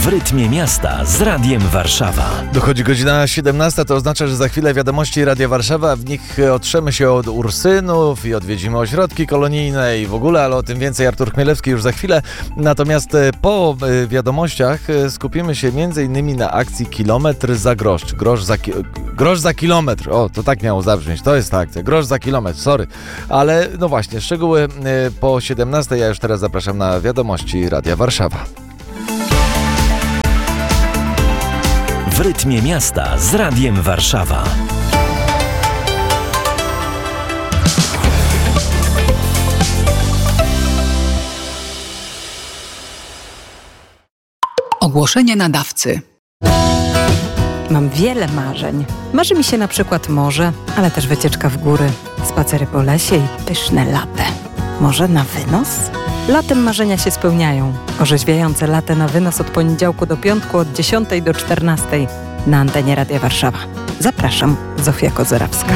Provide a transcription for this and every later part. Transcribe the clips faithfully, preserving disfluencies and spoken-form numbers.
rytmie miasta z Radiem Warszawa. Dochodzi godzina siedemnasta, to oznacza, że za chwilę wiadomości Radia Warszawa. W nich otrzemy się od Ursynów i odwiedzimy ośrodki kolonijne i w ogóle, ale o tym więcej Artur Chmielewski już za chwilę. Natomiast po wiadomościach skupimy się między innymi na akcji Kilometr za grosz. Grosz za, ki- grosz za kilometr. O, to tak miało zabrzmieć. To jest ta akcja. Grosz za kilometr. Sorry. Ale no właśnie, szczegóły po siedemnastej. Ja już teraz zapraszam na wiadomości Radia Warszawa. W rytmie miasta z Radiem Warszawa. Ogłoszenie nadawcy. Mam wiele marzeń. Marzy mi się na przykład morze, ale też wycieczka w góry, spacery po lesie i pyszne latte. Może na wynos? Latem marzenia się spełniają. Orzeźwiające latte na wynos od poniedziałku do piątku od dziesiątej do czternastej na antenie Radia Warszawa. Zapraszam, Zofia Kozerawska.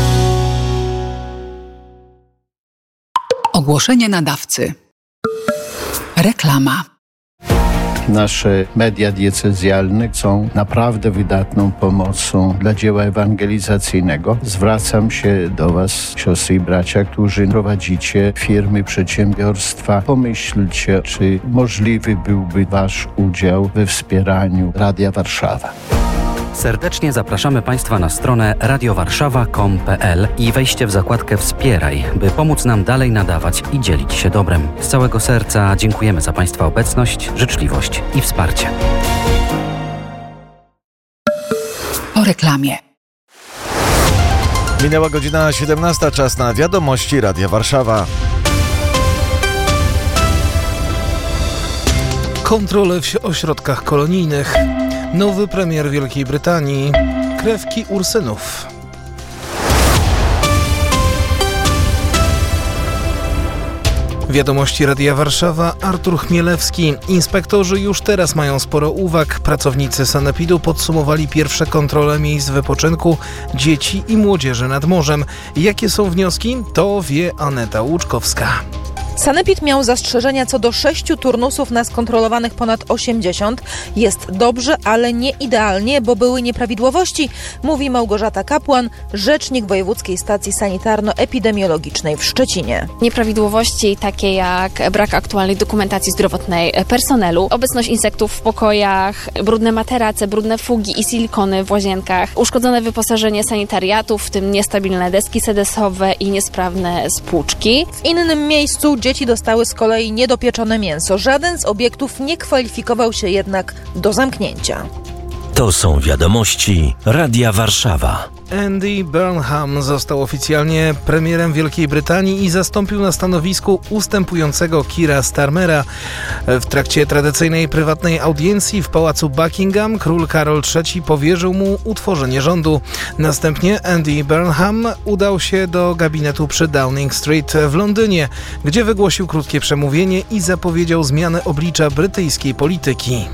Ogłoszenie nadawcy. Reklama. Nasze media diecezjalne są naprawdę wydatną pomocą dla dzieła ewangelizacyjnego. Zwracam się do Was, siostry i bracia, którzy prowadzicie firmy, przedsiębiorstwa. Pomyślcie, czy możliwy byłby Wasz udział we wspieraniu Radia Warszawa. Serdecznie zapraszamy Państwa na stronę radiowarszawa kropka com kropka p l i wejście w zakładkę Wspieraj, by pomóc nam dalej nadawać i dzielić się dobrem. Z całego serca dziękujemy za Państwa obecność, życzliwość i wsparcie. Po reklamie. Minęła godzina siedemnasta, czas na wiadomości Radia Warszawa. Kontrole w ośrodkach kolonijnych. Nowy premier Wielkiej Brytanii. Krewki Ursynów. Wiadomości Radia Warszawa, Artur Chmielewski. Inspektorzy już teraz mają sporo uwag. Pracownicy sanepidu podsumowali pierwsze kontrole miejsc wypoczynku dzieci i młodzieży nad morzem. Jakie są wnioski? To wie Aneta Łuczkowska. Sanepid miał zastrzeżenia co do sześciu turnusów na skontrolowanych ponad osiemdziesiąt. Jest dobrze, ale nie idealnie, bo były nieprawidłowości, mówi Małgorzata Kapłan, rzecznik Wojewódzkiej Stacji Sanitarno-Epidemiologicznej w Szczecinie. Nieprawidłowości takie jak brak aktualnej dokumentacji zdrowotnej personelu, obecność insektów w pokojach, brudne materace, brudne fugi i silikony w łazienkach, uszkodzone wyposażenie sanitariatów, w tym niestabilne deski sedesowe i niesprawne spłuczki. W innym miejscu dzieci dostały z kolei niedopieczone mięso. Żaden z obiektów nie kwalifikował się jednak do zamknięcia. To są wiadomości Radia Warszawa. Andy Burnham został oficjalnie premierem Wielkiej Brytanii i zastąpił na stanowisku ustępującego Keira Starmera. W trakcie tradycyjnej prywatnej audiencji w pałacu Buckingham król Karol trzeci powierzył mu utworzenie rządu. Następnie Andy Burnham udał się do gabinetu przy Downing Street w Londynie, gdzie wygłosił krótkie przemówienie i zapowiedział zmianę oblicza brytyjskiej polityki.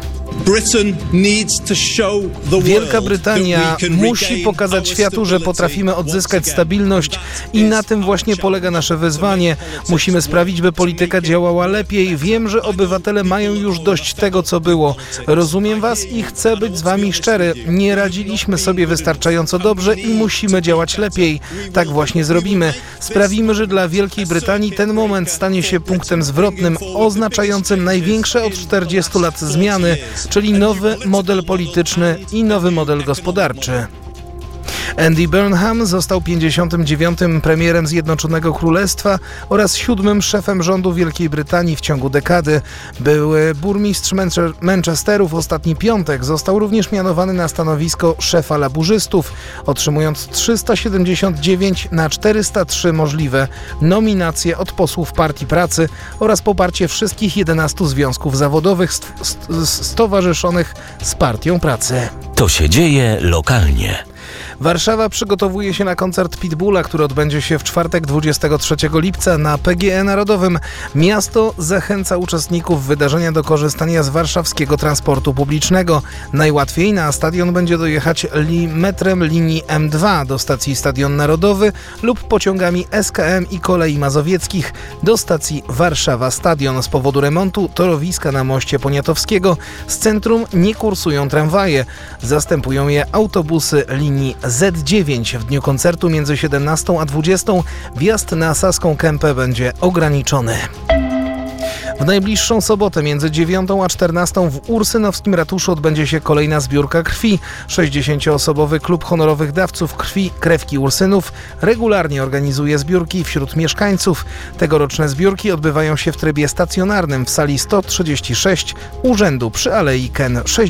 Wielka Brytania musi pokazać światu, że potrafimy odzyskać stabilność i na tym właśnie polega nasze wyzwanie. Musimy sprawić, by polityka działała lepiej. Wiem, że obywatele mają już dość tego, co było. Rozumiem Was i chcę być z Wami szczery. Nie radziliśmy sobie wystarczająco dobrze i musimy działać lepiej. Tak właśnie zrobimy. Sprawimy, że dla Wielkiej Brytanii ten moment stanie się punktem zwrotnym, oznaczającym największe od czterdziestu lat zmiany, czyli nowy model polityczny i nowy model gospodarczy. Andy Burnham został pięćdziesiątym dziewiątym premierem Zjednoczonego Królestwa oraz siódmym szefem rządu Wielkiej Brytanii w ciągu dekady. Były burmistrz Manchesteru w ostatni piątek został również mianowany na stanowisko szefa laburzystów, otrzymując trzysta siedemdziesiąt dziewięć na czterysta trzy możliwe nominacje od posłów Partii Pracy oraz poparcie wszystkich jedenastu związków zawodowych stowarzyszonych z Partią Pracy. To się dzieje lokalnie. Warszawa przygotowuje się na koncert Pitbulla, który odbędzie się w czwartek dwudziestego trzeciego lipca na P G E Narodowym. Miasto zachęca uczestników wydarzenia do korzystania z warszawskiego transportu publicznego. Najłatwiej na stadion będzie dojechać li metrem linii M dwa do stacji Stadion Narodowy lub pociągami S K M i Kolei Mazowieckich do stacji Warszawa Stadion. Z powodu remontu torowiska na moście Poniatowskiego z centrum nie kursują tramwaje. Zastępują je autobusy linii Z dziewięć. W dniu koncertu między siedemnastą a dwudziestą wjazd na Saską Kępę będzie ograniczony. W najbliższą sobotę między dziewiątą a czternastą w Ursynowskim Ratuszu odbędzie się kolejna zbiórka krwi. sześćdziesięcioosobowy klub honorowych dawców krwi Krewki Ursynów regularnie organizuje zbiórki wśród mieszkańców. Tegoroczne zbiórki odbywają się w trybie stacjonarnym w sali sto trzydzieści sześć Urzędu przy Alei Ken sześćdziesiąt.